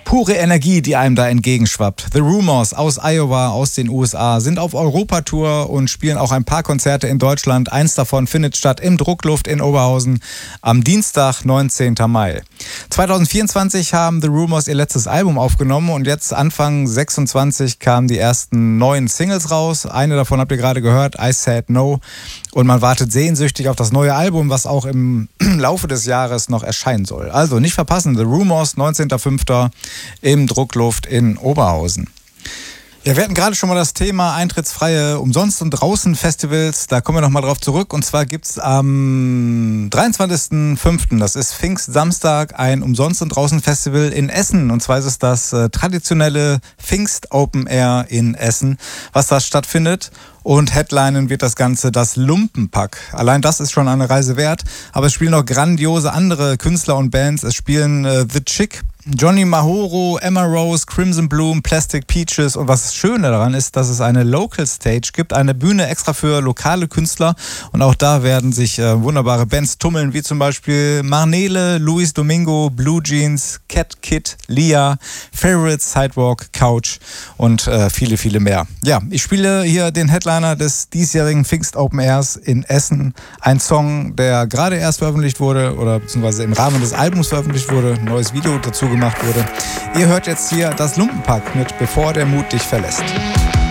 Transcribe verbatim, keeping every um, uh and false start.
Pure Energie, die einem da entgegenschwappt. The Rumors aus Iowa, aus den U S A, sind auf Europatour und spielen auch ein paar Konzerte in Deutschland. Eins davon findet statt im Druckluft in Oberhausen am Dienstag, neunzehnten Mai. zwanzig vierundzwanzig haben The Rumors ihr letztes Album aufgenommen und jetzt Anfang sechsundzwanzig kamen die ersten neuen Singles raus. Eine davon habt ihr gerade gehört, I Said No. Und man wartet sehnsüchtig auf das neue Album, was auch im Laufe des Jahres noch erscheinen soll. Also nicht verpassen, The Rumors, neunzehnten fünften im Druckluft in Oberhausen. Ja, wir hatten gerade schon mal das Thema eintrittsfreie Umsonst- und Draußen-Festivals. Da kommen wir nochmal drauf zurück. Und zwar gibt es am dreiundzwanzigsten fünften, das ist Pfingstsamstag, ein Umsonst- und Draußen-Festival in Essen. Und zwar ist es das äh, traditionelle Pfingst Open Air in Essen, was da stattfindet. Und headlinen wird das Ganze das Lumpenpack. Allein das ist schon eine Reise wert. Aber es spielen noch grandiose andere Künstler und Bands. Es spielen äh, The Chick, Johnny Mahoro, Emma Rose, Crimson Bloom, Plastic Peaches. Und was Schöne daran ist, dass es eine Local Stage gibt, eine Bühne extra für lokale Künstler. Und auch da werden sich äh, wunderbare Bands tummeln, wie zum Beispiel Marnele, Luis Domingo, Blue Jeans, Cat Kid, Lia, Favorite, Sidewalk, Couch und äh, viele, viele mehr. Ja, ich spiele hier den Headliner des diesjährigen Pfingst Open Airs in Essen. Ein Song, der gerade erst veröffentlicht wurde oder beziehungsweise im Rahmen des Albums veröffentlicht wurde. Ein neues Video dazu gemacht wurde. Ihr hört jetzt hier das Lumpenpack mit Bevor der Mut dich verlässt.